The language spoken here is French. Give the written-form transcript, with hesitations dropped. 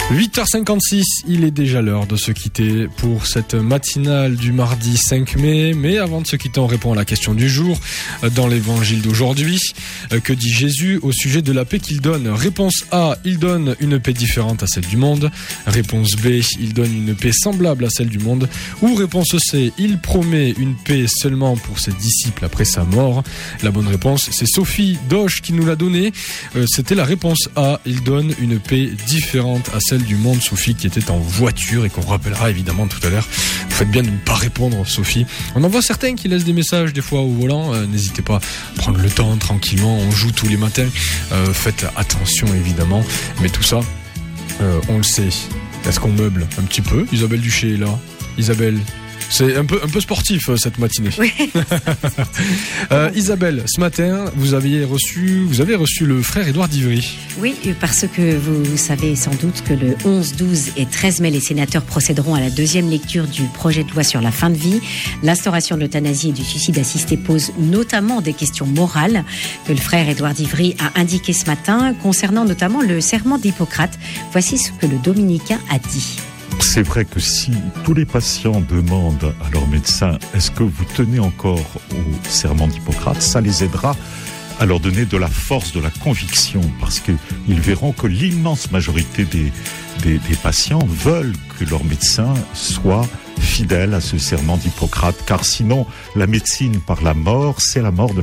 8h56, il est déjà l'heure de se quitter pour cette matinale du mardi 5 mai. Mais avant de se quitter, on répond à la question du jour dans l'évangile d'aujourd'hui. Que dit Jésus au sujet de la paix qu'il donne? Réponse A, il donne une paix différente à celle du monde. Réponse B, il donne une paix semblable à celle du monde. Ou réponse C, il promet une paix seulement pour ses disciples après sa mort. La bonne réponse, c'est Sophie Doche qui nous l'a donnée. C'était la réponse A, il donne une paix différente à celle du monde. Sophie qui était en voiture et qu'on rappellera évidemment tout à l'heure. Vous faites bien de ne pas répondre, Sophie. On en voit certains qui laissent des messages des fois au volant. N'hésitez pas à prendre le temps tranquillement. On joue tous les matins. Faites attention évidemment. Mais tout ça, on le sait. Est-ce qu'on meuble un petit peu? Isabelle Duché est là. Isabelle, c'est un peu sportif cette matinée. Oui. Isabelle, ce matin, vous avez reçu le frère Édouard d'Ivry. Oui, parce que vous savez sans doute que le 11, 12 et 13 mai, les sénateurs procéderont à la deuxième lecture du projet de loi sur la fin de vie. L'instauration de l'euthanasie et du suicide assisté pose notamment des questions morales que le frère Édouard d'Ivry a indiqué ce matin concernant notamment le serment d'Hippocrate. Voici ce que le dominicain a dit. C'est vrai que si tous les patients demandent à leur médecin « Est-ce que vous tenez encore au serment d'Hippocrate ?», ça les aidera à leur donner de la force, de la conviction, parce qu'ils verront que l'immense majorité des patients veulent que leur médecin soit fidèle à ce serment d'Hippocrate, car sinon, la médecine par la mort, c'est la mort de